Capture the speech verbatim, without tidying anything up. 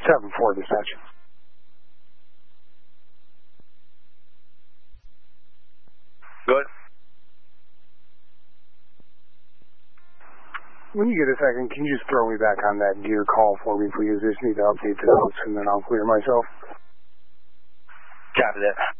seven four dispatch. Good. When you get a second, can you just throw me back on that gear call for me, please? I just need to update the notes, and then I'll clear myself. Copy that.